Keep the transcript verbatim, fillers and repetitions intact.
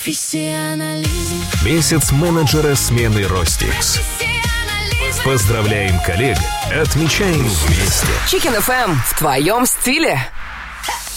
Профессионализм. Месяц менеджера смены Ростикс. Поздравляем коллег, отмечаем вместе. Chicken эф эм в твоем стиле.